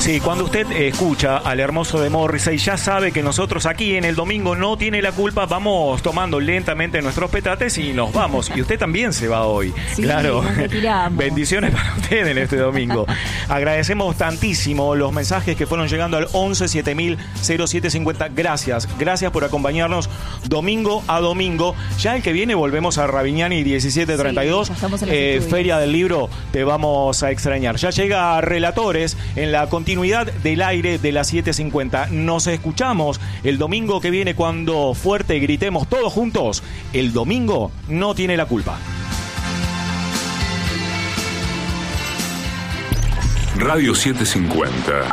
Sí, cuando usted escucha al hermoso de Morrissey, ya sabe que nosotros aquí en el domingo no tiene la culpa, vamos tomando lentamente nuestros petates y nos vamos. Y usted también se va hoy. Sí, claro. nos retiramos. Bendiciones para usted en este domingo. Agradecemos tantísimo los mensajes que fueron llegando al 11 7000 0750. Gracias por acompañarnos domingo a domingo. Ya el que viene volvemos a Ravignani 1732. Sí, Feria del Libro, te vamos a extrañar. Ya llega Relatores en la continuidad del aire de las 7:50. Nos escuchamos el domingo que viene cuando fuerte gritemos todos juntos: el domingo no tiene la culpa. Radio 750.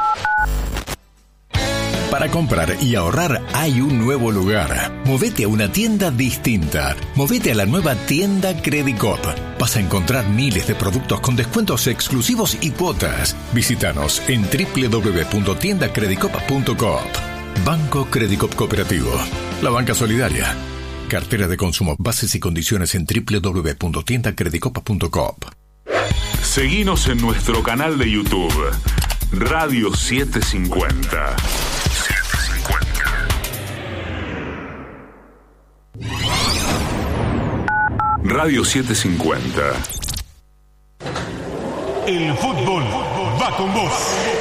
Para comprar y ahorrar hay un nuevo lugar. Movete a una tienda distinta. Movete a la nueva tienda Credicop. Vas a encontrar miles de productos con descuentos exclusivos y cuotas. Visítanos en www.tiendacredicop.coop. Banco Credicop Cooperativo. La banca solidaria. Cartera de consumo. Bases y condiciones en www.tiendacredicop.coop. Seguinos en nuestro canal de YouTube, Radio 750. Radio 750. El fútbol va con vos.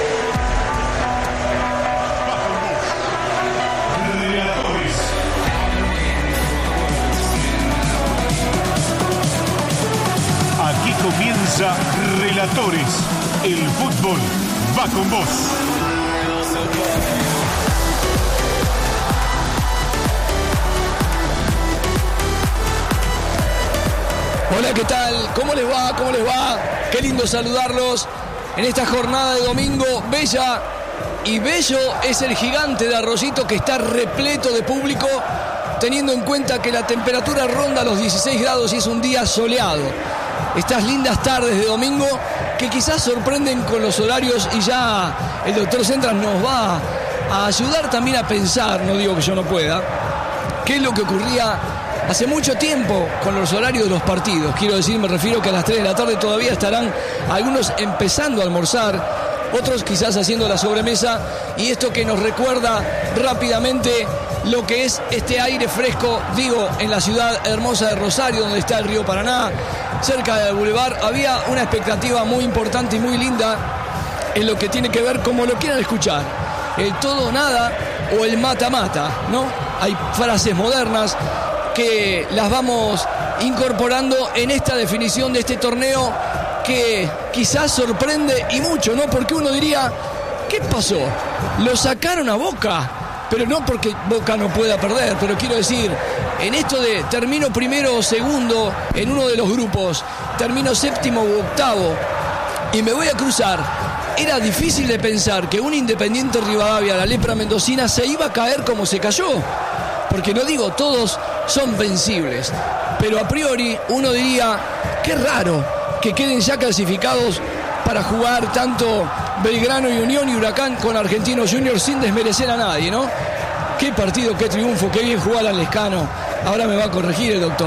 Relatores. Aquí comienza Relatores. El fútbol va con vos. Hola, ¿qué tal? ¿Cómo les va? ¿Cómo les va? Qué lindo saludarlos en esta jornada de domingo bella y bello es el Gigante de Arroyito, que está repleto de público, teniendo en cuenta que la temperatura ronda los 16 grados y es un día soleado. Estas lindas tardes de domingo que quizás sorprenden con los horarios, y ya el doctor Centras nos va a ayudar también a pensar, no digo que yo no pueda, qué es lo que ocurría hace mucho tiempo con los horarios de los partidos. Quiero decir, me refiero que a las 3 de la tarde todavía estarán algunos empezando a almorzar, otros quizás haciendo la sobremesa, y esto que nos recuerda rápidamente lo que es este aire fresco, digo, en la ciudad hermosa de Rosario, donde está el río Paraná, cerca del Boulevard. Había una expectativa muy importante y muy linda en lo que tiene que ver, como lo quieran escuchar, el todo o nada o el mata-mata, ¿no? Hay frases modernas que las vamos incorporando en esta definición de este torneo, que quizás sorprende y mucho, ¿no? Porque uno diría, ¿qué pasó? Lo sacaron a Boca, pero no porque Boca no pueda perder, pero quiero decir, en esto de termino primero o segundo en uno de los grupos, termino séptimo u octavo y me voy a cruzar, era difícil de pensar que un Independiente Rivadavia, la lepra mendocina, se iba a caer como se cayó. Porque no digo, todos son vencibles, pero a priori uno diría, qué raro que queden ya clasificados para jugar tanto Belgrano y Unión y Huracán con Argentinos Juniors, sin desmerecer a nadie, ¿no? Qué partido, qué triunfo, qué bien jugar al Lescano. Ahora me va a corregir el doctor,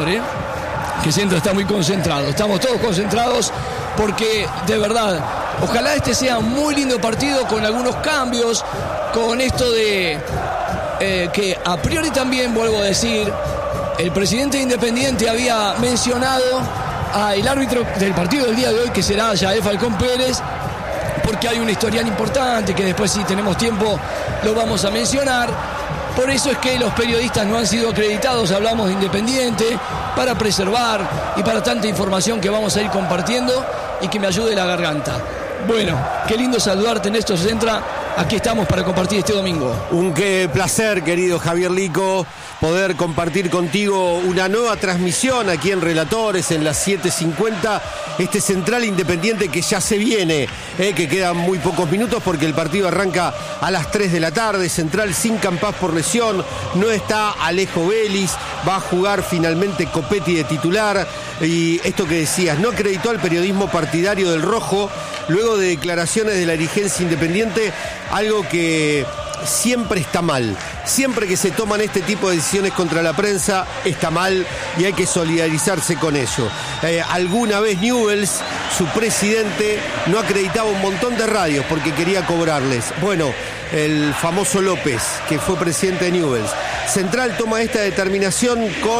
que siempre está muy concentrado. Estamos todos concentrados porque, de verdad, ojalá este sea un muy lindo partido, con algunos cambios, con esto de que a priori también, vuelvo a decir, el presidente de Independiente había mencionado al árbitro del partido del día de hoy, que será Yael Falcón Pérez, porque hay un historial importante que después, si tenemos tiempo, lo vamos a mencionar. Por eso es que los periodistas no han sido acreditados, hablamos de Independiente, para preservar y para tanta información que vamos a ir compartiendo y que me ayude la garganta. Bueno, qué lindo saludarte, Néstor Centra. Aquí estamos para compartir este domingo. Un qué placer, querido Javier Lico, poder compartir contigo una nueva transmisión aquí en Relatores, en las 7:50. Este Central Independiente que ya se viene, que quedan muy pocos minutos porque el partido arranca a las 3 de la tarde. Central sin Campás por lesión, no está Alejo Vélez, va a jugar finalmente Copetti de titular. Y esto que decías, no acreditó al periodismo partidario del Rojo luego de declaraciones de la dirigencia independiente, algo que siempre está mal. Siempre que se toman este tipo de decisiones contra la prensa, está mal y hay que solidarizarse con ello. Alguna vez Newell's, su presidente, no acreditaba un montón de radios porque quería cobrarles. Bueno, el famoso López, que fue presidente de Newell's. Central toma esta determinación con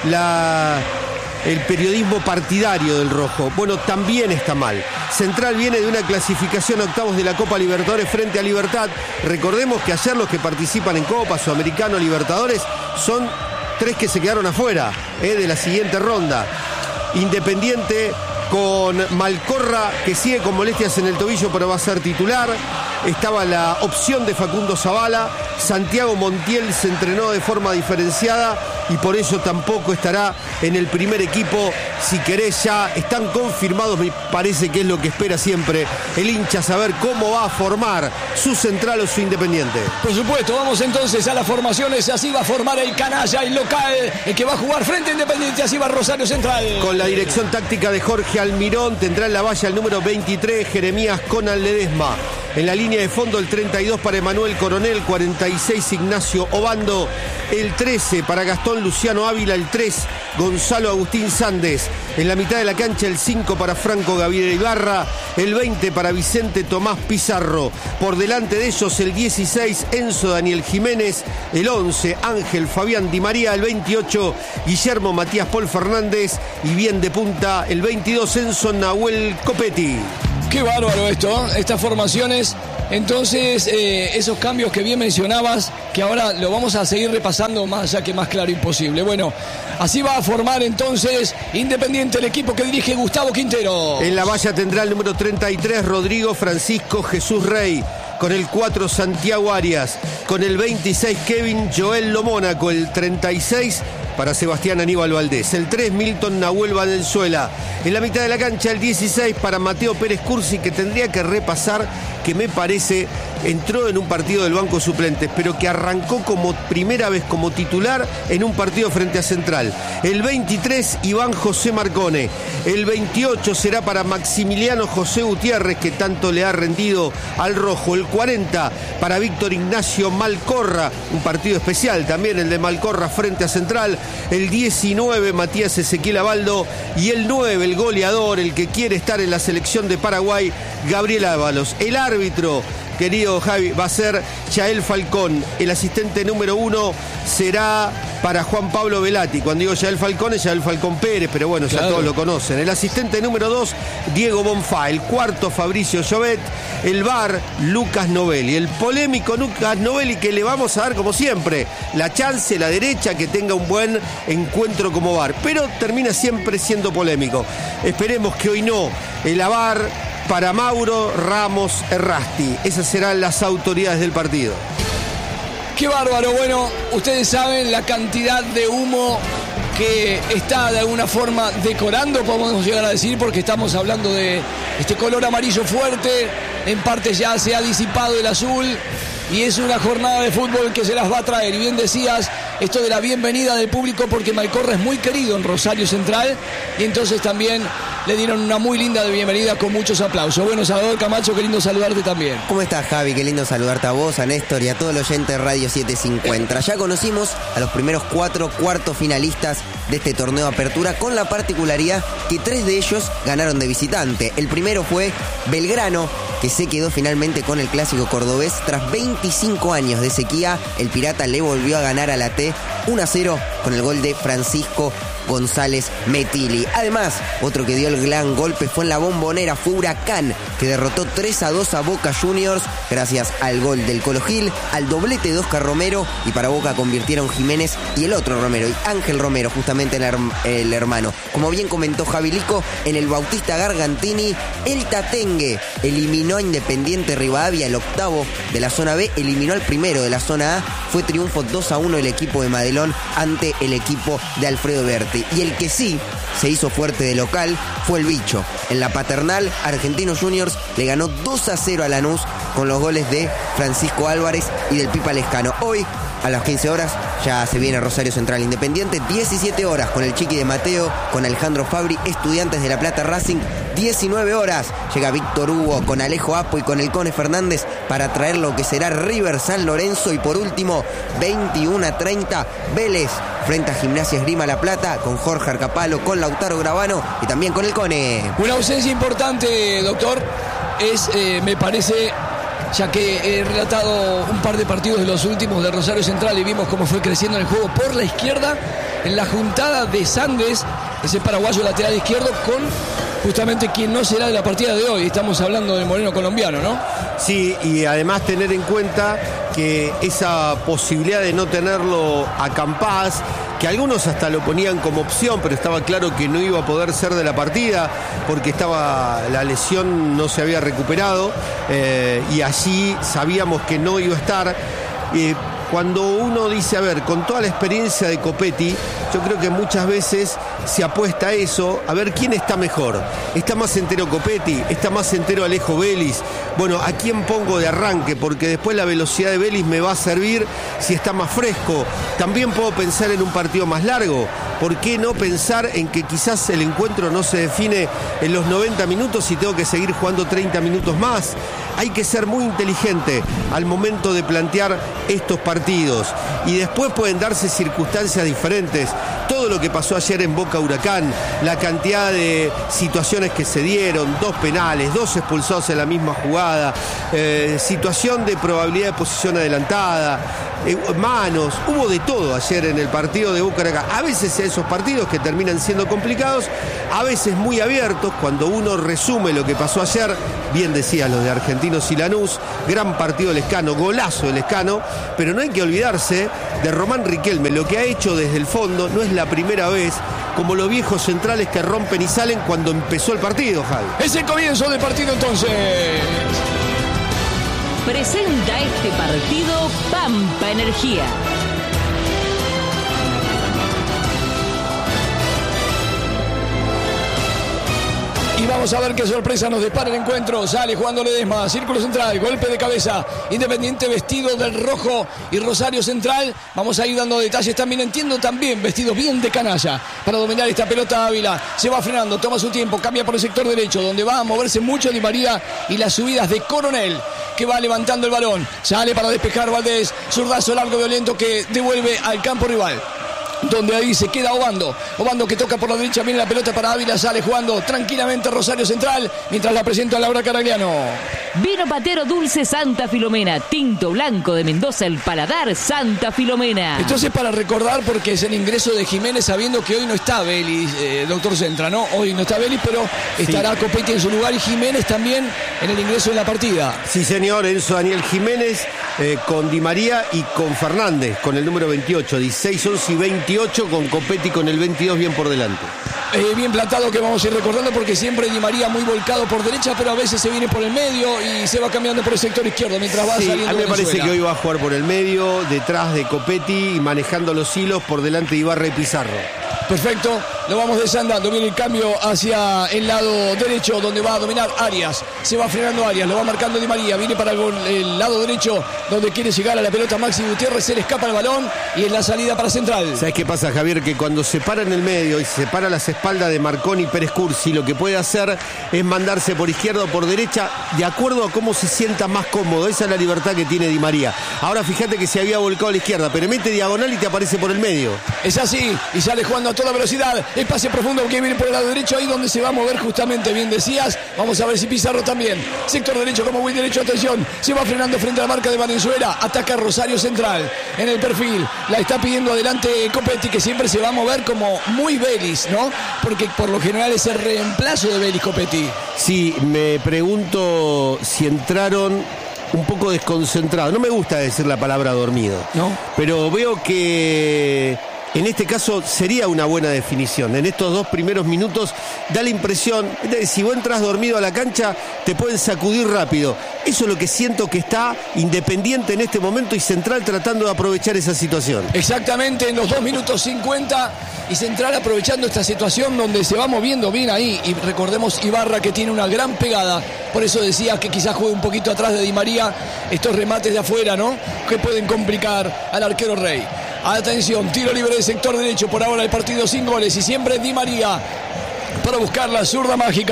el periodismo partidario del rojo. Bueno, también está mal. Central viene de una clasificación a octavos de la Copa Libertadores frente a Libertad. Recordemos que ayer los que participan en Copa, Sudamericano, Libertadores, son 3 que se quedaron afuera de la siguiente ronda. Independiente con Malcorra, que sigue con molestias en el tobillo pero va a ser titular. Estaba la opción de Facundo Zavala. Santiago Montiel se entrenó de forma diferenciada y por eso tampoco estará en el primer equipo. Si querés, ya están confirmados, me parece que es lo que espera siempre el hincha, saber cómo va a formar su Central o su Independiente. Por supuesto, vamos entonces a las formaciones. Así va a formar el canalla, el local, el que va a jugar frente a Independiente. Así va Rosario Central. Con la dirección táctica de Jorge Almirón, tendrá en la valla el número 23, Jeremías Conan Ledesma. En la línea de fondo el 32 para Emanuel Coronel, 46 Ignacio Obando, el 13 para Gastón Luciano Ávila, el 3 Gonzalo Agustín Sández. En la mitad de la cancha el 5 para Franco Gabriel Ibarra, el 20 para Vicente Tomás Pizarro. Por delante de ellos el 16 Enzo Daniel Jiménez, el 11 Ángel Fabián Di María, el 28 Guillermo Matías Paul Fernández y bien de punta el 22 Enzo Nahuel Copetti. Qué bárbaro esto, estas formaciones. Entonces, esos cambios que bien mencionabas, que ahora lo vamos a seguir repasando más allá que más claro imposible. Bueno, así va a formar entonces Independiente, el equipo que dirige Gustavo Quintero. En la valla tendrá el número 33 Rodrigo Francisco Jesús Rey. Con el 4 Santiago Arias. Con el 26 Kevin Joel Lomónaco. El 36 para Sebastián Aníbal Valdés. El 3 Milton Nahuel Valenzuela. En la mitad de la cancha el 16 para Mateo Pérez Cursi, que tendría que repasar, que me parece entró en un partido del banco suplentes, pero que arrancó como primera vez como titular en un partido frente a Central. El 23 Iván José Marcone. El 28 será para Maximiliano José Gutiérrez, que tanto le ha rendido al rojo. El 40 para Víctor Ignacio Malcorra, un partido especial también el de Malcorra frente a Central. El 19 Matías Ezequiel Abaldo y el 9 el goleador, el que quiere estar en la selección de Paraguay, Gabriel Ábalos. El árbitro, querido Javi, va a ser Yael Falcón. El asistente número 1 será para Juan Pablo Velati. Cuando digo Yael Falcón es Yael Falcón Pérez, pero bueno, ya todos lo conocen. El asistente número 2, Diego Bonfá. El cuarto, Fabricio Llobet. El VAR, Lucas Novelli. El polémico Lucas Novelli, que le vamos a dar, como siempre, la chance, la derecha, que tenga un buen encuentro como VAR. Pero termina siempre siendo polémico. Esperemos que hoy no. El VAR para Mauro Ramos Errasti. Esas serán las autoridades del partido. Qué bárbaro. Bueno, ustedes saben la cantidad de humo que está de alguna forma decorando, podemos llegar a decir, porque estamos hablando de este color amarillo fuerte. En parte ya se ha disipado el azul y es una jornada de fútbol que se las va a traer. Y bien decías esto de la bienvenida del público, porque Malcorra es muy querido en Rosario Central y entonces también le dieron una muy linda bienvenida con muchos aplausos. Bueno, Salvador Camacho, qué lindo saludarte también. ¿Cómo estás, Javi? Qué lindo saludarte a vos, a Néstor y a todo el oyente de Radio 750. Ya conocimos a los primeros 4 cuartos finalistas de este torneo de apertura, con la particularidad que 3 de ellos ganaron de visitante. El primero fue Belgrano, que se quedó finalmente con el clásico cordobés. Tras 25 años de sequía, el Pirata le volvió a ganar a la T 1-0 con el gol de Francisco González Metilli. Además, otro que dio el gran golpe fue en la Bombonera, fue Huracán, que derrotó 3-2 a Boca Juniors gracias al gol del Colo Gil, al doblete de Oscar Romero, y para Boca convirtieron Jiménez y el otro Romero, y Ángel Romero, justamente el hermano. Como bien comentó Javi Lico, en el Bautista Gargantini, el Tatengue eliminó a Independiente Rivadavia, el octavo de la zona B, eliminó al primero de la zona A. Fue triunfo 2-1 el equipo de Madelón ante el equipo de Alfredo Berti. Y el que sí se hizo fuerte de local fue el Bicho. En la Paternal, Argentinos Juniors le ganó 2-0 a Lanús con los goles de Francisco Álvarez y del Pipa Lescano. Hoy, a las 15 horas, ya se viene Rosario Central Independiente. 17 horas con el Chiqui de Mateo, con Alejandro Fabri, Estudiantes de La Plata Racing. 19 horas llega Víctor Hugo con Alejo Apo y con el Cone Fernández para traer lo que será River San Lorenzo. Y por último, 21:30, Vélez frente a Gimnasia Esgrima La Plata con Jorge Arcapalo, con Lautaro Gravano y también con el Cone. Una ausencia importante, doctor, es, me parece, ya que he relatado un par de partidos de los últimos de Rosario Central y vimos cómo fue creciendo en el juego por la izquierda, en la juntada de Sandes, ese paraguayo lateral izquierdo, con justamente quien no será de la partida de hoy. Estamos hablando del moreno colombiano, ¿no? Sí, y además tener en cuenta que esa posibilidad de no tenerlo a Campás, que algunos hasta lo ponían como opción, pero estaba claro que no iba a poder ser de la partida porque la lesión no se había recuperado, y allí sabíamos que no iba a estar. Cuando uno dice, a ver, con toda la experiencia de Copetti, yo creo que muchas veces se apuesta a eso, a ver quién está mejor. ¿Está más entero Copetti? ¿Está más entero Alejo Vélez? Bueno, ¿a quién pongo de arranque? Porque después la velocidad de Vélez me va a servir si está más fresco. También puedo pensar en un partido más largo. ¿Por qué no pensar en que quizás el encuentro no se define en los 90 minutos y tengo que seguir jugando 30 minutos más? Hay que ser muy inteligente al momento de plantear estos partidos. Y después pueden darse circunstancias diferentes. Todo lo que pasó ayer en Boca Huracán, la cantidad de situaciones que se dieron, 2 penales, 2 expulsados en la misma jugada, situación de probabilidad de posición adelantada, manos, hubo de todo ayer en el partido de Boca Huracán. A veces esos partidos que terminan siendo complicados, a veces muy abiertos. Cuando uno resume lo que pasó ayer, bien decían los de Argentinos y Lanús, gran partido del Lescano, golazo del Lescano, pero no hay que olvidarse de Román Riquelme. Lo que ha hecho desde el fondo no es la primera vez, como los viejos centrales que rompen y salen cuando empezó el partido, Javi. Es el comienzo del partido entonces. Presenta este partido Pampa Energía. Y vamos a ver qué sorpresa nos depara el encuentro. Sale jugando Ledesma, círculo central, golpe de cabeza. Independiente vestido del rojo y Rosario Central. Vamos a ir dando detalles también. Entiendo también vestido bien de canalla para dominar esta pelota. Ávila se va frenando, toma su tiempo, cambia por el sector derecho, donde va a moverse mucho Di María y las subidas de Coronel, que va levantando el balón. Sale para despejar Valdés, zurdazo largo violento que devuelve al campo rival, donde ahí se queda Obando que toca por la derecha, viene la pelota para Ávila, sale jugando tranquilamente Rosario Central, mientras la presenta Laura Caragliano. Vino patero dulce Santa Filomena, tinto blanco de Mendoza, el paladar Santa Filomena. Entonces, para recordar, porque es el ingreso de Jiménez, sabiendo que hoy no está Vélez, doctor Centra, ¿no? Hoy no está Vélez, pero estará Copetti en su lugar y Jiménez también en el ingreso de la partida. Sí, señor, Enzo Daniel Jiménez con Di María y con Fernández, con el número 28, 16, 11 y 28, con Copetti con el 22 bien por delante. Bien plantado, que vamos a ir recordando, porque siempre Di María muy volcado por derecha, pero a veces se viene por el medio y se va cambiando por el sector izquierdo mientras va saliendo. A mí me parece que hoy va a jugar por el medio, detrás de Copetti y manejando los hilos por delante de Ibarra y Pizarro. Perfecto, lo vamos desandando, viene el cambio hacia el lado derecho, donde va a dominar Arias, se va frenando Arias, lo va marcando Di María, viene para el lado derecho, donde quiere llegar a la pelota Maxi Gutiérrez, se le escapa el balón y es la salida para Central. ¿Sabes qué pasa, Javier? Que cuando se para en el medio y se para las espaldas de Marconi y Pérez Cursi, lo que puede hacer es mandarse por izquierda o por derecha, de acuerdo a cómo se sienta más cómodo. Esa es la libertad que tiene Di María. Ahora fíjate que se había volcado a la izquierda, pero mete diagonal y te aparece por el medio. Es así, y sale jugando a toda velocidad, el pase profundo que viene por el lado derecho, ahí donde se va a mover justamente, bien decías. Vamos a ver si Pizarro también, sector derecho como muy derecho, atención, se va frenando frente a la marca de Valenzuela, ataca Rosario Central en el perfil, la está pidiendo adelante Copetti, que siempre se va a mover como muy Vélez, ¿no? Porque por lo general es el reemplazo de Vélez Copetti. Sí, me pregunto si entraron un poco desconcentrados. No me gusta decir la palabra dormido, ¿no? Pero veo que en este caso sería una buena definición. En estos 2 primeros minutos da la impresión de que si vos entras dormido a la cancha te pueden sacudir rápido. Eso es lo que siento que está Independiente en este momento y Central tratando de aprovechar esa situación. Exactamente, en los 2 minutos 50 y Central aprovechando esta situación donde se va moviendo bien ahí. Y recordemos Ibarra, que tiene una gran pegada. Por eso decía que quizás juegue un poquito atrás de Di María estos remates de afuera, ¿no? Que pueden complicar al arquero Rey. Atención, tiro libre de sector derecho, por ahora el partido sin goles y siempre Di María para buscar la zurda mágica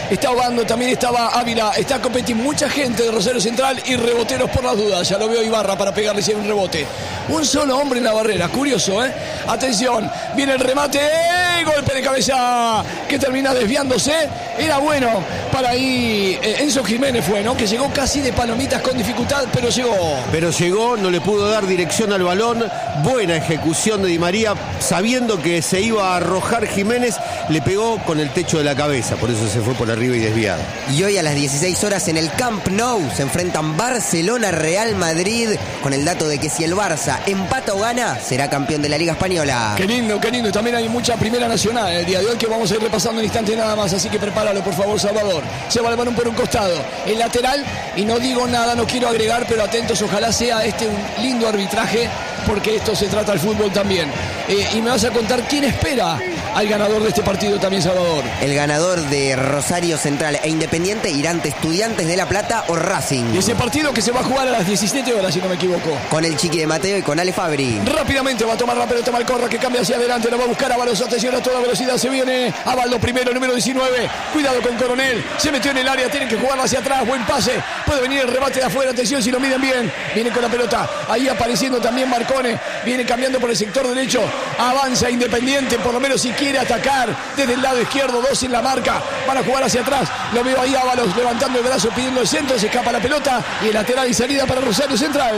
está Obando, también estaba Ávila, está Copetti, mucha gente de Rosario Central y reboteros por las dudas. Ya lo veo Ibarra para pegarle si hay un rebote. Un solo hombre en la barrera, curioso, ¿eh? Atención, viene el remate, golpe de cabeza que termina desviándose. Era bueno para ahí Enzo Jiménez fue, ¿no? Que llegó casi de palomitas con dificultad, pero llegó. Pero llegó, no le pudo dar dirección al balón. Buena ejecución de Di María, sabiendo que se iba a arrojar Jiménez, le pegó con el techo de la cabeza, por eso se fue por arriba y desviado. Y hoy a las 16 horas en el Camp Nou se enfrentan Barcelona-Real Madrid, con el dato de que si el Barça empata o gana, será campeón de la Liga Española. Qué lindo, qué lindo. También hay mucha primera nacional el día de hoy que vamos a ir repasando en instante nada más, así que prepáralo por favor, Salvador. Se va el balón por un costado, el lateral, y no digo nada, no quiero agregar, pero atentos, ojalá sea un lindo arbitraje, porque esto se trata del fútbol también. Y me vas a contar quién espera al ganador de este partido también, Salvador. El ganador de Rosario Central e Independiente irá ante Estudiantes de La Plata o Racing. Y ese partido que se va a jugar a las 17 horas, si no me equivoco. Con el Chiqui de Mateo y con Ale Fabri. Rápidamente va a tomar la pelota Malcorra, que cambia hacia adelante, lo va a buscar Ábalos, atención a toda velocidad, se viene Abaldo primero, número 19, cuidado con Coronel, se metió en el área, tiene que jugarla hacia atrás, buen pase, puede venir el rebate de afuera, atención si lo miden bien, viene con la pelota, ahí apareciendo también Marcone, viene cambiando por el sector derecho, avanza Independiente, por lo menos si quiere atacar desde el lado izquierdo, 2 en la marca, van a jugar hacia atrás, lo veo ahí Ábalos levantando el brazo pidiendo el centro, se escapa la pelota y el lateral y salida para Rosario Central.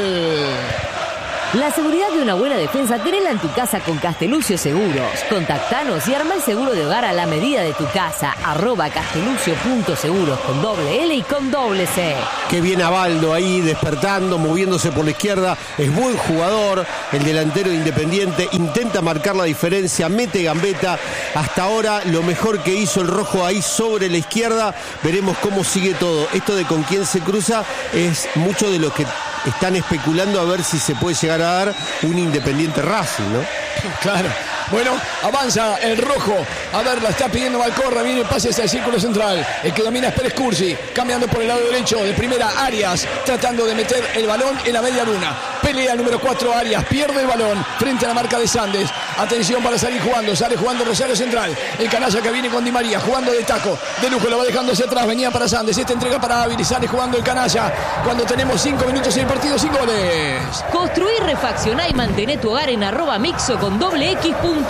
La seguridad de una buena defensa tenela en tu casa con Castelucio Seguros. Contactanos y arma el seguro de hogar a la medida de tu casa. @castelucio.seguros con doble L y con doble C. Qué bien Abaldo ahí despertando, moviéndose por la izquierda. Es buen jugador, el delantero de Independiente. Intenta marcar la diferencia, mete gambeta. Hasta ahora lo mejor que hizo el rojo ahí sobre la izquierda. Veremos cómo sigue todo. Esto de con quién se cruza es mucho de lo que están especulando, a ver si se puede llegar a dar un Independiente Racing, ¿no? Claro. Bueno, avanza el rojo. A ver, la está pidiendo Malcorra. Viene el pase hacia el círculo central. El que domina es Pérez Cursi. Cambiando por el lado derecho. De primera, Arias. Tratando de meter el balón en la media luna. Pelea el número 4, Arias. Pierde el balón frente a la marca de Sandes. Atención para salir jugando. Sale jugando Rosario Central. El canalla que viene con Di María. Jugando de taco. De lujo lo va dejando hacia atrás. Venía para Sandes. Esta entrega para Ávila. Sale jugando el canalla. Cuando tenemos 5 minutos en el partido, 5 goles. Construí, refaccioná y mantené tu hogar en @mixo con doble X.ar.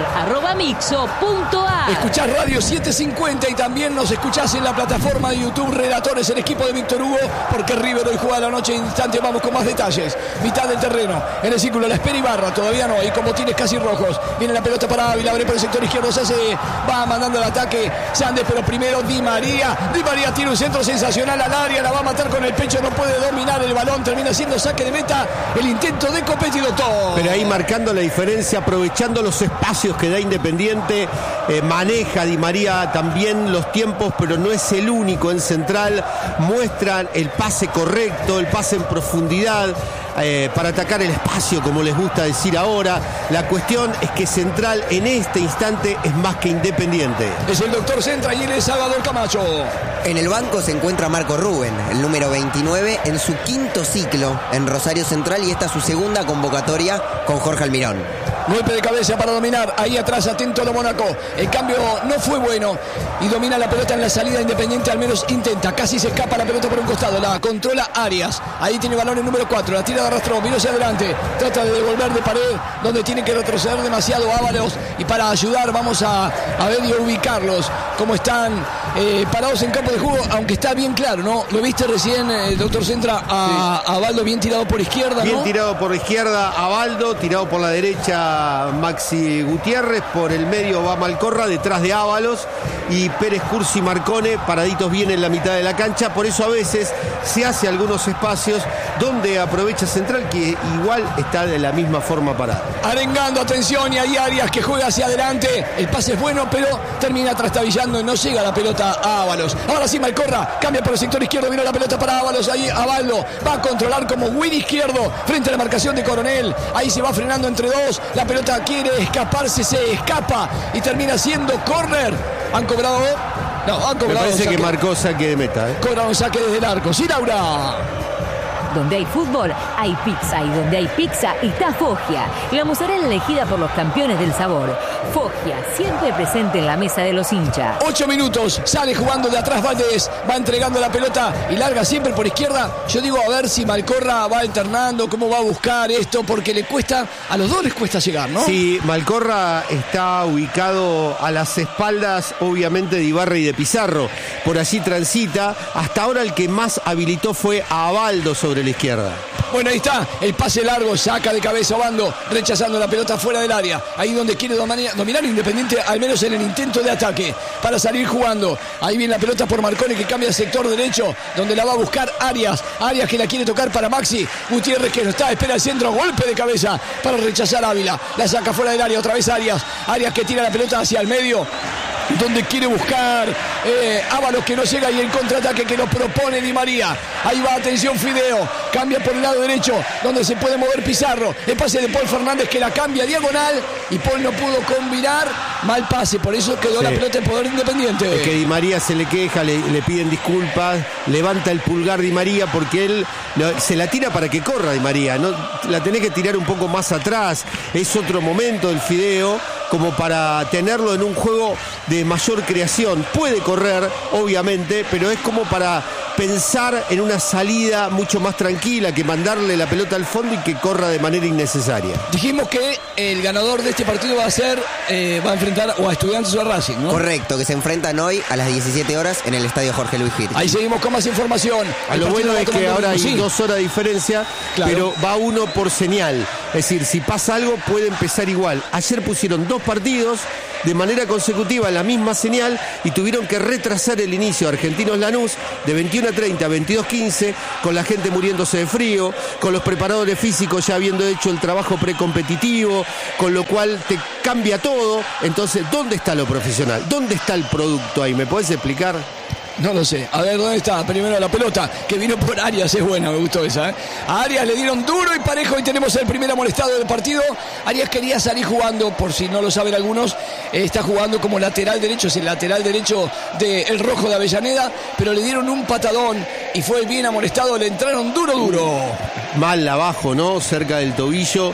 @mixo.ar. Escuchás Radio 750 y también nos escuchás en la plataforma de YouTube Relatores, el equipo de Víctor Hugo, porque River hoy juega la noche en instante. Vamos con más detalles. Mitad del terreno, en el círculo la espera Ibarra, todavía no, y con botines casi rojos. Viene la pelota para Ávila, abre por el sector izquierdo, va mandando el ataque Sandes, pero primero Di María. Di María tiene un centro sensacional al área, la va a matar con el pecho, no puede dominar el balón, termina siendo saque de meta. El intento de Copetti, doctor. Pero ahí marcando la diferencia, aprovechando los espacios que da Independiente, maneja Di María también los tiempos, pero no es el único en central. Muestran el pase correcto, el pase en profundidad, para atacar el espacio, como les gusta decir ahora. La cuestión es que Central en este instante es más que Independiente. Es el doctor Centra y él es Salvador Camacho. En el banco se encuentra Marco Rubén, el número 29, en su 5º ciclo en Rosario Central, y esta es su segunda convocatoria con Jorge Almirón. Golpe de cabeza para dominar, ahí atrás atento a Mónaco. El cambio no fue bueno y domina la pelota en la salida Independiente, al menos intenta, casi se escapa la pelota por un costado, la controla Arias. Ahí tiene balón el número 4, la tira de arrastrón, vino hacia adelante, trata de devolver de pared, donde tiene que retroceder demasiado Ábalos, y para ayudar vamos a ver y a ubicarlos, como están parados en campo de juego, aunque está bien claro, ¿no? Lo viste recién, el doctor Centra, a Abaldo bien tirado por izquierda, ¿no? Bien tirado por izquierda Abaldo, tirado por la derecha Maxi Gutiérrez, por el medio va Malcorra, detrás de Ábalos, y Pérez Cursi y Marcone paraditos bien en la mitad de la cancha. Por eso a veces se hace algunos espacios donde aprovecha Central, que igual está de la misma forma parada. Arengando, atención, y ahí Arias que juega hacia adelante, el pase es bueno, pero termina trastabillando y no llega la pelota a Ábalos. Ahora sí Malcorra, cambia por el sector izquierdo, vino la pelota para Ábalos, ahí Abaldo va a controlar como win izquierdo frente a la marcación de Coronel, ahí se va frenando entre dos, la pelota quiere escaparse, se escapa y termina siendo córner. Han cobrado, no, han cobrado. Me parece que marcó saque de meta. Cobraron saque desde el arco. Sí, Laura. Donde hay fútbol, hay pizza. Y donde hay pizza, está Foggia. La mozzarella elegida por los campeones del sabor. Foggia, siempre presente en la mesa de los hinchas. 8 minutos, sale jugando de atrás Valdés, va entregando la pelota y larga siempre por izquierda. Yo digo, a ver si Malcorra va alternando, cómo va a buscar esto, porque le cuesta, a los dos les cuesta llegar, ¿no? Sí, Malcorra está ubicado a las espaldas, obviamente, de Ibarra y de Pizarro. Por allí transita. Hasta ahora el que más habilitó fue a Abaldo sobre la izquierda. Bueno, ahí está, el pase largo, saca de cabeza Obando, rechazando la pelota fuera del área. Ahí donde quiere dominar Independiente, al menos en el intento de ataque, para salir jugando. Ahí viene la pelota por Marconi, que cambia el sector derecho, donde la va a buscar Arias. Arias que la quiere tocar para Maxi. Gutiérrez que no está, espera el centro, golpe de cabeza para rechazar Ávila. La saca fuera del área, otra vez Arias. Arias que tira la pelota hacia el medio, donde quiere buscar Ábalos, que no llega, y el contraataque que lo propone Di María. Ahí va, atención Fideo, cambia por el lado derecho, donde se puede mover Pizarro. El pase de Paul Fernández, que la cambia diagonal, y Paul no pudo combinar. Mal pase, por eso quedó la pelota en poder Independiente. Es que Di María se le queja, le piden disculpas, levanta el pulgar Di María porque él se la tira para que corra Di María, ¿no? La tenés que tirar un poco más atrás. Es otro momento el Fideo como para tenerlo en un juego de mayor creación. Puede correr, obviamente, pero es como para pensar en una salida mucho más tranquila que mandarle la pelota al fondo y que corra de manera innecesaria. Dijimos que el ganador de este partido va a enfrentar o a Estudiantes o a Racing, ¿no? Correcto, que se enfrentan hoy a las 17 horas en el estadio Jorge Luis Hirsch. Ahí seguimos con más información. Lo bueno es que ahora hay 2 horas de diferencia, claro, pero va uno por señal. Es decir, si pasa algo puede empezar igual. Ayer pusieron 2 partidos de manera consecutiva en la misma señal y tuvieron que retrasar el inicio. Argentinos Lanús de 21:30 a 22:15, con la gente muriéndose de frío, con los preparadores físicos ya habiendo hecho el trabajo precompetitivo, con lo cual te cambia todo. Entonces, ¿dónde está lo profesional? ¿Dónde está el producto ahí? ¿Me podés explicar? No lo sé. A ver, ¿dónde está? Primero la pelota, que vino por Arias, es buena, me gustó esa. A Arias le dieron duro y parejo y tenemos el primer amonestado del partido. Arias quería salir jugando, por si no lo saben algunos, está jugando como lateral derecho, es el lateral derecho del Rojo de Avellaneda, pero le dieron un patadón y fue bien amonestado, le entraron duro. Mal abajo, ¿no? Cerca del tobillo.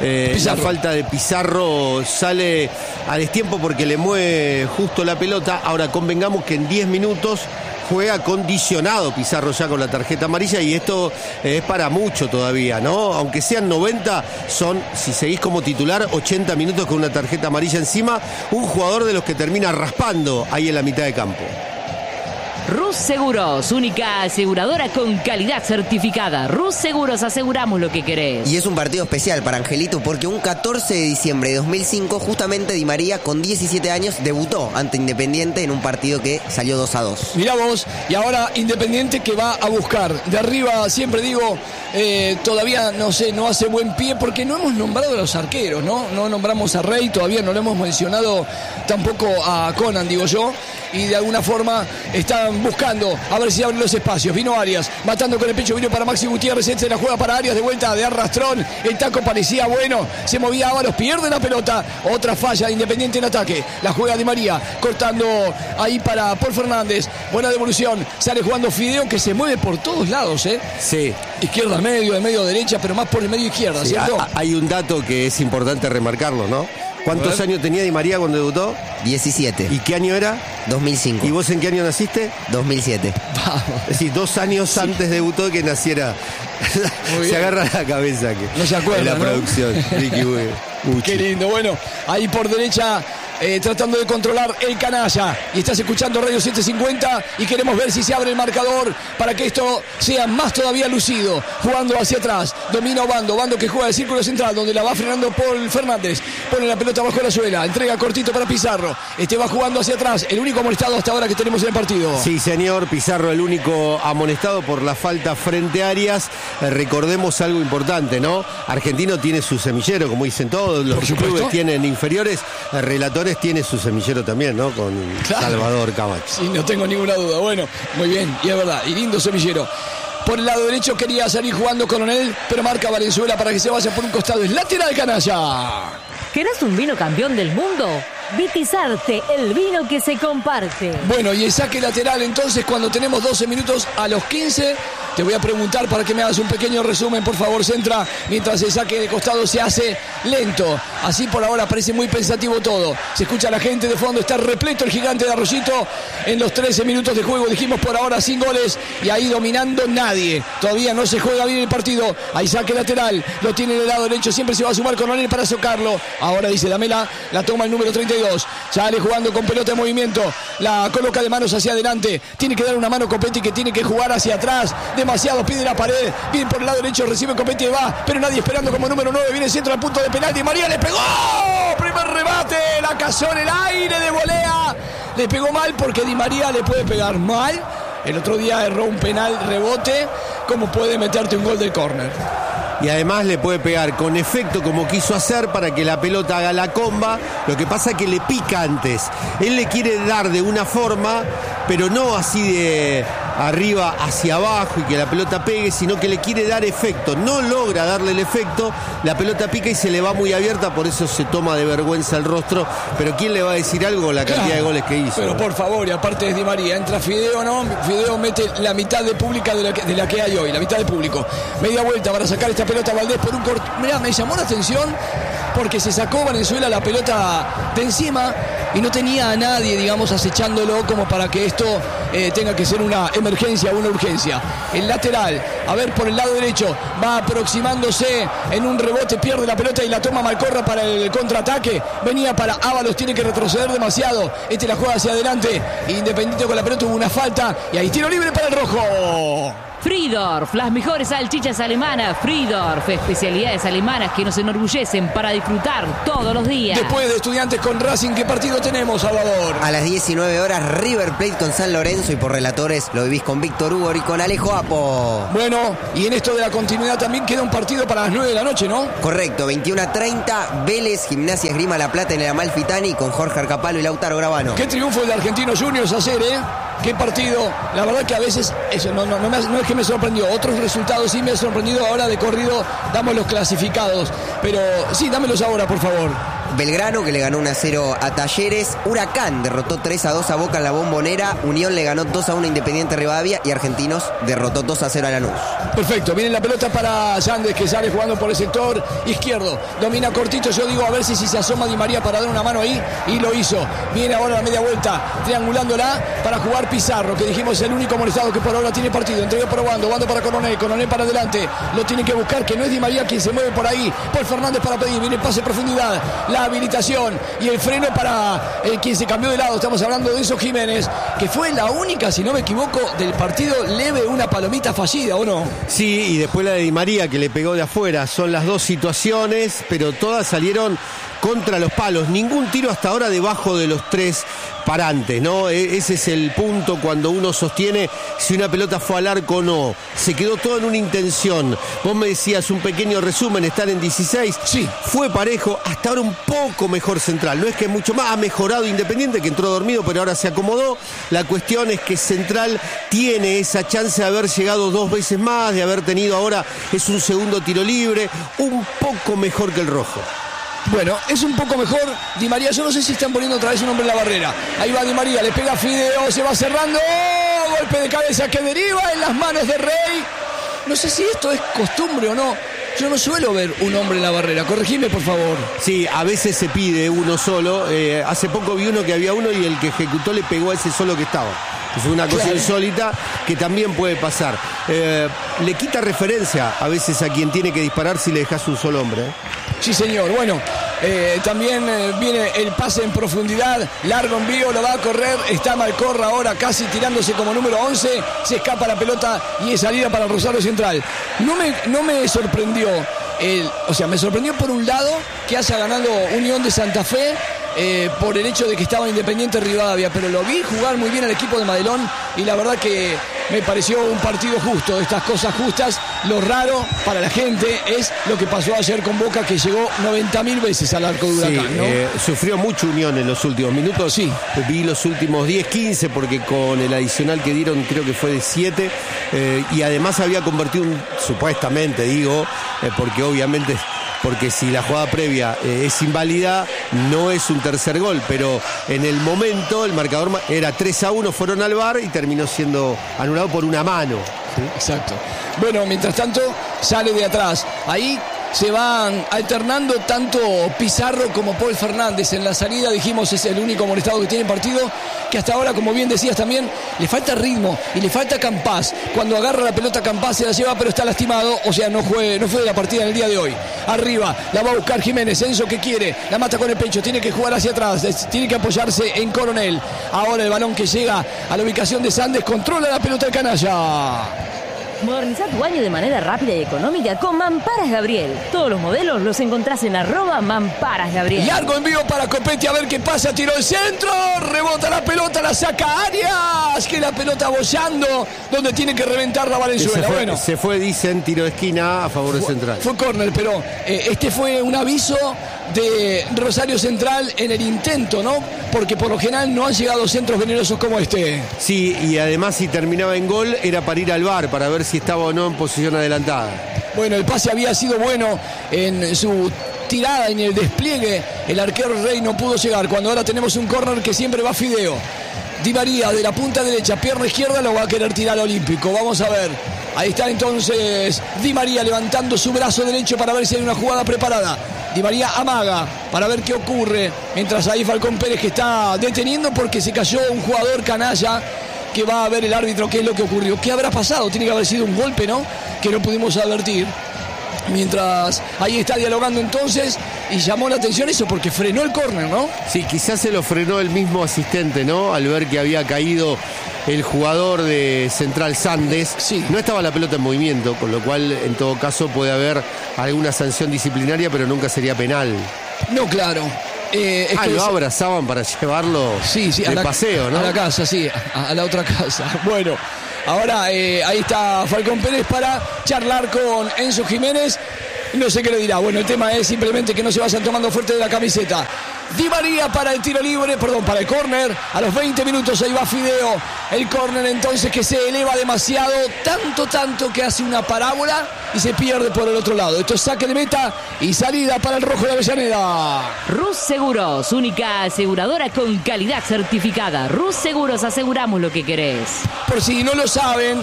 La falta de Pizarro sale a destiempo porque le mueve justo la pelota. Ahora convengamos que en 10 minutos juega condicionado Pizarro ya con la tarjeta amarilla, y esto es para mucho todavía, ¿no? Aunque sean 90, son, si seguís como titular, 80 minutos con una tarjeta amarilla encima. Un jugador de los que termina raspando ahí en la mitad de campo. Rus Seguros, única aseguradora con calidad certificada. Rus Seguros, aseguramos lo que querés. Y es un partido especial para Angelito porque un 14 de diciembre de 2005, justamente Di María, con 17 años, debutó ante Independiente en un partido que salió 2-2. Mirá vos, y ahora Independiente que va a buscar. De arriba, siempre digo, todavía no sé, no hace buen pie porque no hemos nombrado a los arqueros, ¿no? No nombramos a Rey, todavía no lo hemos mencionado tampoco a Conan, digo yo. Y de alguna forma están buscando a ver si abren los espacios. Vino Arias, matando con el pecho, vino para Maxi Gutiérrez, se la juega para Arias, de vuelta de arrastrón, el taco parecía bueno, se movía Ábalos, pierde la pelota, otra falla de Independiente en ataque, la juega Di María, cortando ahí para Paul Fernández, buena devolución, sale jugando Fideo, que se mueve por todos lados, Sí. Izquierda al medio, de medio a derecha, pero más por el medio izquierda, sí, ¿cierto? Hay un dato que es importante remarcarlo, ¿no? ¿Cuántos años tenía Di María cuando debutó? 17. ¿Y qué año era? 2005. ¿Y vos en qué año naciste? 2007. Vamos. Es decir, 2 años antes debutó de que naciera. Se agarra la cabeza que no se acuerda, de la ¿no? producción. Ricky Qué lindo. Bueno, ahí por derecha tratando de controlar el canalla. Y estás escuchando Radio 750 y queremos ver si se abre el marcador para que esto sea más todavía lucido. Jugando hacia atrás. Domina Obando. Obando que juega el círculo central donde la va frenando Paul Fernández. Pone la pelota bajo la suela. Entrega cortito para Pizarro. Va jugando hacia atrás. El único amonestado hasta ahora que tenemos en el partido. Sí, señor. Pizarro el único amonestado por la falta frente a Arias. Recordemos algo importante, ¿no? Argentino tiene su semillero, como dicen todos. Los clubes tienen inferiores. Relatores tiene su semillero también, ¿no? Con Salvador Camacho. Sí, no tengo ninguna duda. Bueno, muy bien, y es verdad, y lindo semillero. Por el lado derecho quería salir jugando Coronel, pero marca Valenzuela para que se vaya por un costado. Es lateral canalla. ¿Querés un vino campeón del mundo? Vitizarte, el vino que se comparte. Bueno, y el saque lateral entonces cuando tenemos 12 minutos a los 15 Te voy a preguntar para que me hagas un pequeño resumen, por favor, Centra, mientras el saque de costado se hace lento. Así por ahora parece muy pensativo todo. Se escucha a la gente de fondo, está repleto el gigante de Arroyito. En los 13 minutos de juego, dijimos por ahora sin goles y ahí dominando nadie. Todavía no se juega bien el partido. Hay saque lateral, lo tiene en el lado derecho, siempre se va a sumar Coronel para socarlo. Ahora dice dámela, la toma el número 32. Sale jugando con pelota en movimiento, la coloca de manos hacia adelante. Tiene que dar una mano Copetti, que tiene que jugar hacia atrás. Demasiado pide la pared, bien por el lado derecho, recibe Copetti y va, pero nadie esperando como número 9. Viene el centro al punto de penalti. María le pegó. Primer remate, la cazó en el aire de volea. Le pegó mal porque Di María le puede pegar mal. El otro día erró un penal rebote. ¿Cómo puede meterte un gol del córner? Y además le puede pegar con efecto como quiso hacer para que la pelota haga la comba. Lo que pasa es que le pica antes. Él le quiere dar de una forma, pero no así de arriba hacia abajo y que la pelota pegue, sino que le quiere dar efecto. No logra darle el efecto, la pelota pica y se le va muy abierta, por eso se toma de vergüenza el rostro. Pero ¿quién le va a decir algo con la cantidad de goles que hizo? Pero por favor, y aparte es Di María, entra Fideo, ¿no? Fideo mete la mitad de pública de la que hay hoy, la mitad de público. Media vuelta para sacar esta pelota Valdés por un corto. Mirá, me llamó la atención porque se sacó Valenzuela la pelota de encima y no tenía a nadie, digamos, acechándolo como para que esto tenga que ser una emergencia o una urgencia. El lateral, a ver, por el lado derecho, va aproximándose en un rebote, pierde la pelota y la toma Malcorra para el contraataque. Venía para Ábalos, tiene que retroceder demasiado. La juega hacia adelante. Independiente con la pelota, hubo una falta y ahí tiro libre para el rojo. Friedorf, las mejores salchichas alemanas. Friedorf, especialidades alemanas que nos enorgullecen para disfrutar todos los días. Después de Estudiantes con Racing, ¿qué partido tenemos, Salvador? A las 19 horas, River Plate con San Lorenzo, y por relatores lo vivís con Víctor Hugo y con Alejo Apo. Bueno, y en esto de la continuidad también queda un partido para las 9 de la noche, ¿no? Correcto, 21:30, Vélez, Gimnasia Esgrima La Plata en el Amalfitani con Jorge Arcapalo y Lautaro Gravano. Qué triunfo el de Argentinos Juniors ayer, ¿eh? Qué partido. La verdad que a veces eso no es que me sorprendió. Otros resultados sí me han sorprendido. Ahora de corrido damos los clasificados. Pero sí, dámelos ahora, por favor. Belgrano, que le ganó 1-0 a Talleres. Huracán derrotó 3-2 a Boca en la Bombonera. Unión le ganó 2-1 a Independiente Rivadavia. Y Argentinos derrotó 2-0 a Lanús. Perfecto, viene la pelota para Yandes, que sale jugando por el sector izquierdo. Domina cortito, yo digo a ver si se asoma Di María para dar una mano ahí. Y lo hizo. Viene ahora la media vuelta, triangulándola para jugar Pizarro, que dijimos es el único molestado que por ahora tiene partido. Entregó por Wando para Coronel para adelante. Lo tiene que buscar, que no es Di María quien se mueve por ahí. Paul Fernández para pedir, viene el pase en profundidad. La habilitación y el freno para quien se cambió de lado. Estamos hablando de Enzo Jiménez, que fue la única, si no me equivoco, del partido leve, una palomita fallida, ¿o no? Sí, y después la de Di María, que le pegó de afuera. Son las dos situaciones, pero todas salieron contra los palos. Ningún tiro hasta ahora debajo de los 3 parantes, ¿no? Ese es el punto cuando uno sostiene si una pelota fue al arco o no. Se quedó todo en una intención. Vos me decías un pequeño resumen, están en 16. Sí. Fue parejo, hasta ahora un poco mejor Central. No es que mucho más, ha mejorado Independiente, que entró dormido, pero ahora se acomodó. La cuestión es que Central tiene esa chance de haber llegado 2 veces más, de haber tenido ahora, es un segundo tiro libre, un poco mejor que el rojo. Bueno, es un poco mejor Di María. Yo no sé si están poniendo otra vez un hombre en la barrera. Ahí va Di María, le pega a Fideo, se va cerrando. ¡Oh! Golpe de cabeza que deriva en las manos de Rey. No sé si esto es costumbre o no. Yo no suelo ver un hombre en la barrera. Corregime, por favor. Sí, a veces se pide uno solo. Hace poco vi uno que había uno y el que ejecutó le pegó a ese solo que estaba. Es una cosa insólita que también puede pasar. Le quita referencia a veces a quien tiene que disparar si le dejas un solo hombre. Sí, señor. Bueno, también viene el pase en profundidad. Largo envío, lo va a correr. Está Malcorra ahora casi tirándose como número 11. Se escapa la pelota y es salida para el Rosario Central. No me sorprendió. Me sorprendió por un lado que haya ganado Unión de Santa Fe. Por el hecho de que estaba Independiente Rivadavia, pero lo vi jugar muy bien al equipo de Madelón y la verdad que me pareció un partido justo, de estas cosas justas. Lo raro para la gente es lo que pasó ayer con Boca, que llegó 90.000 veces al arco de Huracán, ¿no? Sufrió mucho Unión en los últimos minutos. Sí. Vi los últimos 10, 15, porque con el adicional que dieron creo que fue de 7, y además había convertido supuestamente, porque obviamente porque si la jugada previa es inválida, no es un tercer gol, pero en el momento el marcador era 3-1, fueron al VAR y terminó siendo anulado por una mano. ¿Sí? Exacto. Bueno, mientras tanto, sale de atrás. Ahí se van alternando tanto Pizarro como Paul Fernández. En la salida, dijimos, es el único molestado que tiene partido, que hasta ahora, como bien decías también, le falta ritmo y le falta Campás. Cuando agarra la pelota Campás se la lleva, pero está lastimado, o sea, no fue de la partida en el día de hoy. Arriba, la va a buscar Jiménez, Enzo que quiere, la mata con el pecho, tiene que jugar hacia atrás, tiene que apoyarse en Coronel. Ahora el balón que llega a la ubicación de Sandes, controla la pelota el canalla. Moderniza tu baño de manera rápida y económica con Mamparas Gabriel. Todos los modelos los encontrás en @Mamparas Gabriel. Largo envío para Copetti, a ver qué pasa, tiró el centro, rebota la pelota, la saca Arias, que la pelota bollando, donde tiene que reventar la Valenzuela. Se fue, dicen, tiro de esquina a favor de Central. Fue córner, pero este fue un aviso de Rosario Central en el intento, ¿no? Porque por lo general no han llegado centros venenosos como este. Sí, y además si terminaba en gol era para ir al VAR, para ver si estaba o no en posición adelantada. Bueno, el pase había sido bueno en su tirada, en el despliegue. El arquero Rey no pudo llegar. Cuando ahora tenemos un córner que siempre va Fideo. Di María de la punta derecha, pierna izquierda, lo va a querer tirar al Olímpico. Vamos a ver. Ahí está entonces Di María levantando su brazo derecho para ver si hay una jugada preparada. Di María amaga para ver qué ocurre. Mientras ahí Falcón Pérez, que está deteniendo porque se cayó un jugador canalla, que va a ver el árbitro qué es lo que ocurrió. ¿Qué habrá pasado? Tiene que haber sido un golpe, ¿no? Que no pudimos advertir. Mientras ahí está dialogando entonces, y llamó la atención eso porque frenó el córner, ¿no? Sí, quizás se lo frenó el mismo asistente, ¿no? Al ver que había caído el jugador de Central Sandes. Sí. No estaba la pelota en movimiento, con lo cual en todo caso puede haber alguna sanción disciplinaria, pero nunca sería penal. No, claro. Lo abrazaban para llevarlo de paseo, ¿no? A la casa, sí, a la otra casa. Bueno, ahora ahí está Falcón Pérez para charlar con Enzo Jiménez. No sé qué le dirá. Bueno, el tema es simplemente que no se vayan tomando fuerte de la camiseta. Di María para el tiro libre, para el córner. A los 20 minutos ahí va Fideo. El córner entonces que se eleva demasiado, tanto que hace una parábola y se pierde por el otro lado. Esto es saque de meta y salida para el rojo de Avellaneda. Rus Seguros, única aseguradora con calidad certificada. Rus Seguros, aseguramos lo que querés. Por si no lo saben,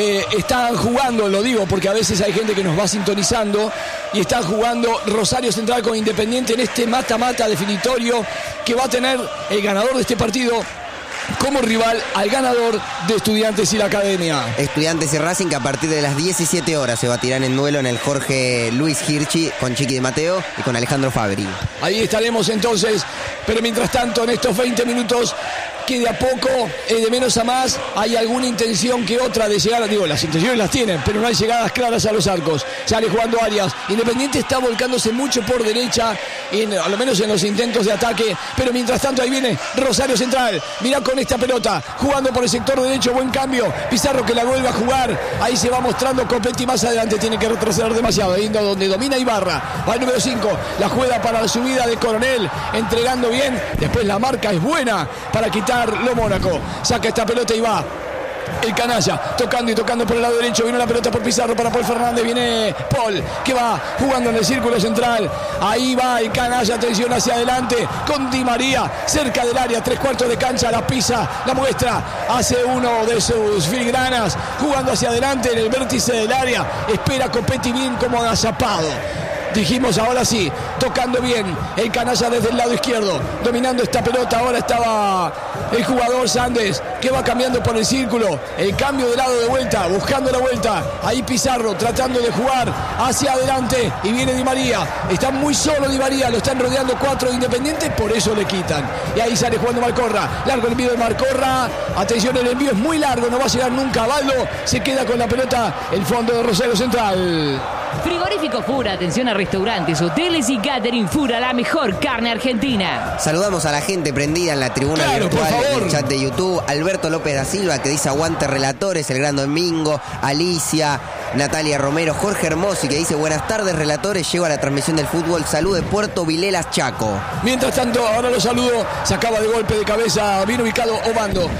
están jugando, lo digo porque a veces hay gente que nos va sintonizando, y están jugando Rosario Central con Independiente en este mata-mata definitorio que va a tener el ganador de este partido como rival al ganador de Estudiantes y la Academia. Estudiantes y Racing, que a partir de las 17 horas se batirán en duelo en el Jorge Luis Hirschi con Chiqui de Mateo y con Alejandro Fabri. Ahí estaremos entonces, pero mientras tanto en estos 20 minutos que de a poco, de menos a más, hay alguna intención que otra de llegar. Digo, las intenciones las tienen, pero no hay llegadas claras a los arcos. Sale jugando Arias. Independiente está volcándose mucho por derecha, a lo menos en los intentos de ataque. Pero mientras tanto ahí viene Rosario Central. Mirá con esta pelota, jugando por el sector derecho, buen cambio. Pizarro que la vuelve a jugar. Ahí se va mostrando Copetti más adelante, tiene que retroceder demasiado. Ahí donde domina Ibarra. Va el número 5, la juega para la subida de Coronel, entregando bien. Después la marca es buena para quitar lo Mónaco. Saca esta pelota y va el canalla, tocando por el lado derecho. Viene la pelota por Pizarro para Paul Fernández. Viene Paul, que va jugando en el círculo central. Ahí va el canalla, atención hacia adelante con Di María, cerca del área, 3/4 de cancha, la pisa, la muestra, hace uno de sus filigranas, jugando hacia adelante en el vértice del área. Espera Copetti bien como agazapado. Dijimos, ahora sí, tocando bien el canalla desde el lado izquierdo, dominando esta pelota. Ahora estaba el jugador Sandes, que va cambiando por el círculo, el cambio de lado de vuelta, buscando la vuelta. Ahí Pizarro tratando de jugar hacia adelante y viene Di María. Está muy solo Di María, lo están rodeando 4 de Independiente, por eso le quitan. Y ahí sale jugando Malcorra, largo el envío de Malcorra. Atención, el envío es muy largo, no va a llegar nunca. Baldo se queda con la pelota, el fondo de Rosario Central. Frigorífico Fura, atención a restaurantes, hoteles y catering. Fura, la mejor carne argentina. Saludamos a la gente prendida en la tribuna virtual, en el chat de YouTube. Alberto López da Silva, que dice aguante relatores, el gran Domingo. Alicia, Natalia Romero, Jorge Hermosi, que dice buenas tardes relatores, llego a la transmisión del fútbol. Salud de Puerto Vilelas, Chaco. Mientras tanto, ahora lo saludo, se acaba de golpe de cabeza, bien ubicado Obando.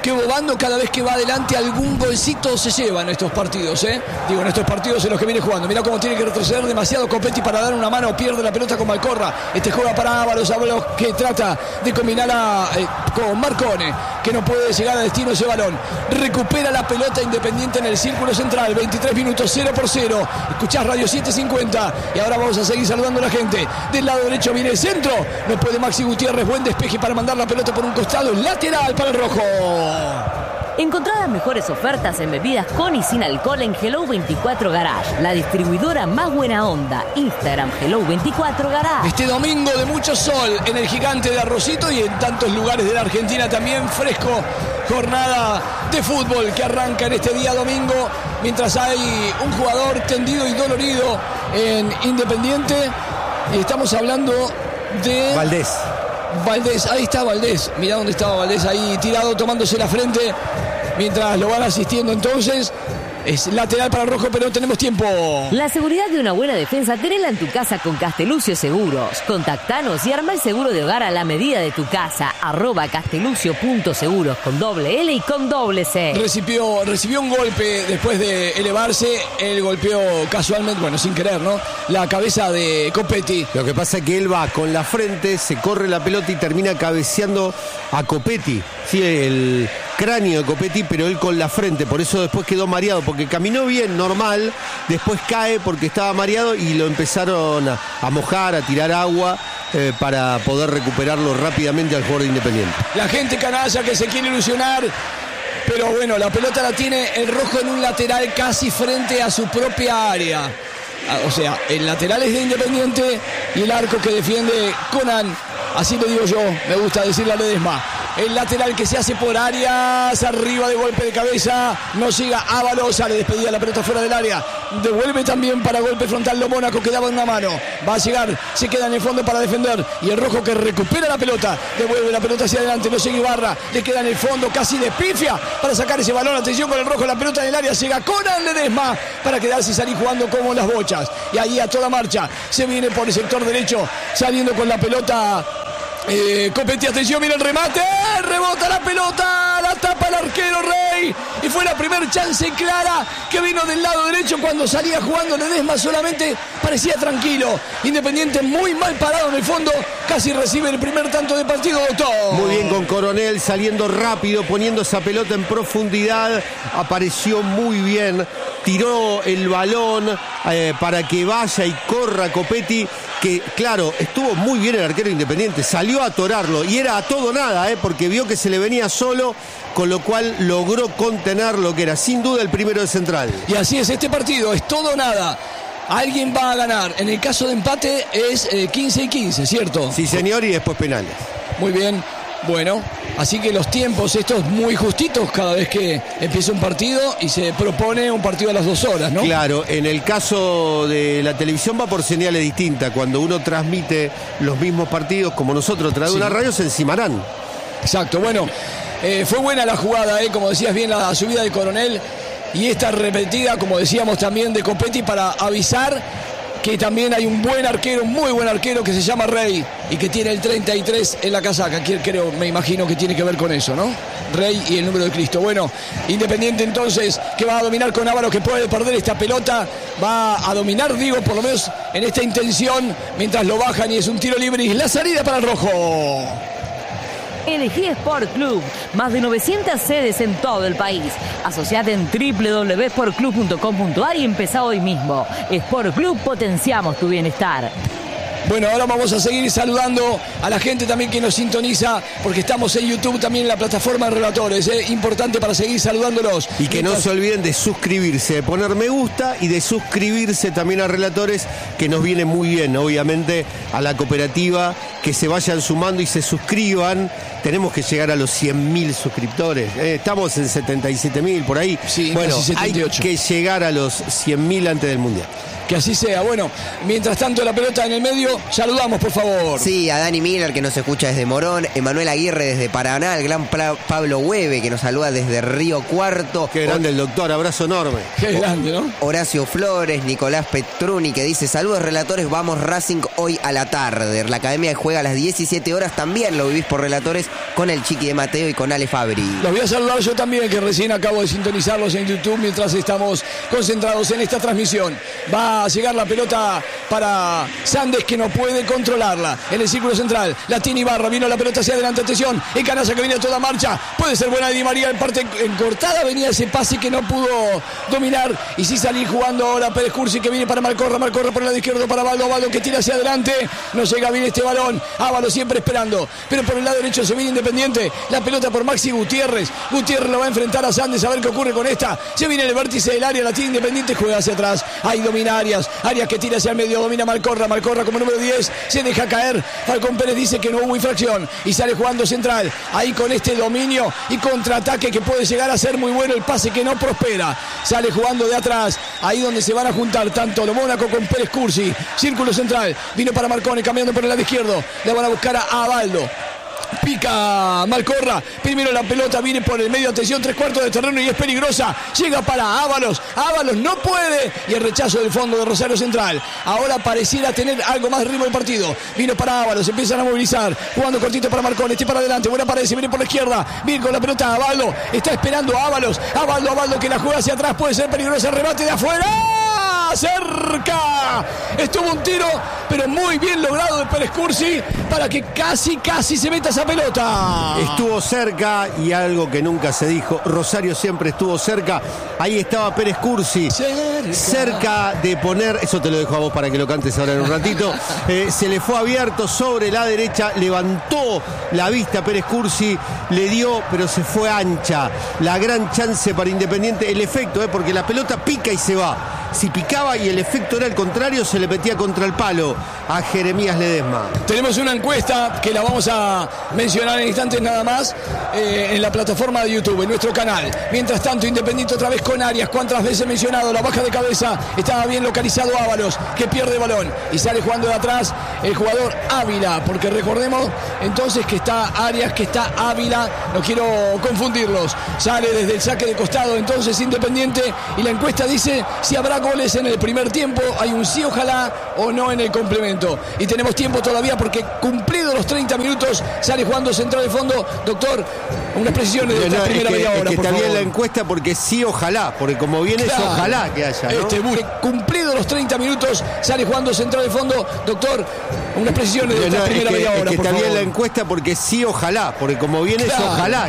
que Bobando cada vez que va adelante algún golcito se lleva en estos partidos, Digo, en estos partidos en los que viene jugando. Mirá cómo tiene que retroceder demasiado Copetti para dar una mano, pierde la pelota con Malcorra. Este juega para Ábalos que trata de combinar con Marcone, que no puede llegar a destino ese balón. Recupera la pelota Independiente en el círculo central, 23 minutos, 0-0. Escuchás Radio 750 y ahora vamos a seguir saludando a la gente. Del lado derecho viene el centro, no puede Maxi Gutiérrez, buen despeje para mandar la pelota por un costado, lateral para el rojo. Encontrá las mejores ofertas en bebidas con y sin alcohol en Hello 24 Garage, la distribuidora más buena onda. Instagram Hello 24 Garage. Este domingo de mucho sol en el Gigante de Arrocito y en tantos lugares de la Argentina también fresco. Jornada de fútbol que arranca en este día domingo, mientras hay un jugador tendido y dolorido en Independiente. Y estamos hablando de Valdés, ahí está Valdés. Mirá dónde estaba Valdés, ahí tirado, tomándose la frente, mientras lo van asistiendo entonces. Es lateral para el rojo, pero no tenemos tiempo. La seguridad de una buena defensa, tenela en tu casa con Castelucio Seguros. Contactanos y arma el seguro de hogar a la medida de tu casa. @castelucio.seguros con doble L y con doble C. Recibió un golpe después de elevarse. Él golpeó casualmente, bueno, sin querer, ¿no? La cabeza de Copetti. Lo que pasa es que él va con la frente, se corre la pelota y termina cabeceando a Copetti. Sí, el cráneo de Copetti, pero él con la frente. Por eso después quedó mareado, porque caminó bien, normal. Después cae porque estaba mareado y lo empezaron a mojar, a tirar agua para poder recuperarlo rápidamente al jugador de Independiente. La gente canalla que se quiere ilusionar. Pero bueno, la pelota la tiene el rojo en un lateral casi frente a su propia área. O sea, el lateral es de Independiente y el arco que defiende Conan. Así lo digo yo, me gusta decirle a Ledesma. El lateral que se hace por Arias, arriba de golpe de cabeza, no llega Ábalos, sale despedida la pelota fuera del área, devuelve también para golpe frontal lo Mónaco que daba una mano, va a llegar, se queda en el fondo para defender, y el rojo que recupera la pelota, devuelve la pelota hacia adelante, no llega Ibarra, le queda en el fondo, casi de pifia para sacar ese balón, atención con el rojo, la pelota en el área, llega Conan Ledesma para quedarse y salir jugando como las bochas, y ahí a toda marcha, se viene por el sector derecho, saliendo con la pelota. Copetti, atención, mira el remate, rebota la pelota, la tapa el arquero Rey, y fue la primera chance clara que vino del lado derecho cuando salía jugando Ledesma, solamente parecía tranquilo. Independiente muy mal parado en el fondo, casi recibe el primer tanto de partido, doctor. Muy bien con Coronel, saliendo rápido, poniendo esa pelota en profundidad, apareció muy bien, tiró el balón para que vaya y corra Copetti, que claro, estuvo muy bien el arquero Independiente, salió a atorarlo y era a todo nada, porque vio que se le venía solo, con lo cual logró contener lo que era sin duda el primero de Central. Y así es, este partido es todo o nada. Alguien va a ganar. En el caso de empate es 15-15, ¿cierto? Sí, señor, y después penales. Muy bien. Bueno, así que los tiempos estos muy justitos cada vez que empieza un partido y se propone un partido a las 2 horas, ¿no? Claro, en el caso de la televisión va por señales distintas. Cuando uno transmite los mismos partidos como nosotros a través de una radio, se encimarán. Exacto, bueno, fue buena la jugada, como decías bien, la subida de Coronel y esta repetida, como decíamos también, de Copetti para avisar que también hay un buen arquero, un muy buen arquero que se llama Rey y que tiene el 33 en la casaca. Creo, me imagino que tiene que ver con eso, ¿no? Rey y el número de Cristo. Bueno, Independiente entonces que va a dominar con Ávaros, que puede perder esta pelota. Va a dominar, digo, por lo menos en esta intención, mientras lo bajan y es un tiro libre y la salida para el rojo. Elegí Sport Club, más de 900 sedes en todo el país. Asociate en www.sportclub.com.ar y empezá hoy mismo. Sport Club, potenciamos tu bienestar. Bueno, ahora vamos a seguir saludando a la gente también que nos sintoniza, porque estamos en YouTube también en la plataforma de Relatores, importante para seguir saludándolos. Y que no se olviden de suscribirse, de poner me gusta y de suscribirse también a Relatores, que nos viene muy bien, obviamente, a la cooperativa, que se vayan sumando y se suscriban. Tenemos que llegar a los 100.000 suscriptores, estamos en 77.000 por ahí. Sí, bueno, casi 78. Hay que llegar a los 100.000 antes del Mundial. Que así sea. Bueno, mientras tanto la pelota en el medio, saludamos por favor. Sí, a Dani Miller que nos escucha desde Morón, Emanuel Aguirre desde Paraná, el gran Pablo Hueve que nos saluda desde Río Cuarto. Qué grande el doctor, abrazo enorme. Qué grande, ¿no? Horacio Flores, Nicolás Petruni que dice: saludos relatores, vamos Racing hoy a la tarde. La academia juega a las 17 horas, también lo vivís por relatores con el Chiqui de Mateo y con Ale Fabri. Los voy a saludar yo también, que recién acabo de sintonizarlos en YouTube mientras estamos concentrados en esta transmisión. Va a llegar la pelota para Sandes, que no puede controlarla en el círculo central. La tiene Ibarra, vino la pelota hacia adelante, atención, en Canalla que viene a toda marcha, puede ser buena de Di María, en parte cortada venía ese pase que no pudo dominar, y sí salir jugando ahora Pérez Cursi, que viene para Malcorra por el lado izquierdo para Baldo que tira hacia adelante, no llega bien este balón, Ábalos siempre esperando, pero por el lado derecho se viene Independiente, la pelota por Maxi Gutiérrez lo va a enfrentar a Sandes, a ver qué ocurre con esta, se viene el vértice del área, la tiene Independiente, juega hacia atrás, ahí domina Arias que tira hacia el medio, domina Malcorra como número 10, se deja caer, Falcón Pérez dice que no hubo infracción, y sale jugando central, ahí con este dominio y contraataque que puede llegar a ser muy bueno, el pase que no prospera, sale jugando de atrás, ahí donde se van a juntar tanto lo Mónaco con Pérez Cursi, círculo central, vino para Marcone, cambiando por el lado izquierdo, le van a buscar a Baldo. Pica Malcorra, primero la pelota viene por el medio, atención, 3/4 de terreno y es peligrosa, llega para Ábalos no puede, y el rechazo del fondo de Rosario Central, ahora pareciera tener algo más ritmo del partido, vino para Ábalos, empiezan a movilizar, jugando cortito para Marcone, para adelante, buena pared, se viene por la izquierda, bien con la pelota Abaldo, está esperando a Ábalos que la juega hacia atrás, puede ser peligrosa, remate de afuera, cerca, estuvo un tiro, pero muy bien logrado de Pérez Cursi, para que casi se meta esa pelota. Estuvo cerca, y algo que nunca se dijo, Rosario siempre estuvo cerca, ahí estaba Pérez Cursi, cerca de poner, eso te lo dejo a vos para que lo cantes ahora en un ratito, se le fue abierto sobre la derecha, levantó la vista Pérez Cursi, le dio, pero se fue ancha, la gran chance para Independiente, el efecto, porque la pelota pica y se va, si picaba y el efecto era el contrario, se le metía contra el palo a Jeremías Ledesma. Tenemos una encuesta que la vamos a mencionar en instantes nada más en la plataforma de YouTube, en nuestro canal. Mientras tanto, Independiente otra vez con Arias, cuántas veces mencionado, la baja de cabeza, estaba bien localizado Ábalos, que pierde balón y sale jugando de atrás el jugador Ávila, porque recordemos entonces que está Arias, que está Ávila, no quiero confundirlos, sale desde el saque de costado entonces Independiente, y la encuesta dice si habrá goles en el primer tiempo, hay un sí ojalá o no en el complemento, y tenemos tiempo todavía porque cumplidos los 30 minutos sale jugando central de fondo. Doctor, unas precisiones de esta primera media hora, es que por está favor. bien la encuesta porque sí ojalá, porque como viene Claro. es ojalá que haya, ¿no? Cumplidos los 30 minutos sale jugando central de fondo. Doctor, unas precisiones de esta primera media hora, es que por está bien favor. la encuesta porque sí ojalá, porque como viene es Claro. ojalá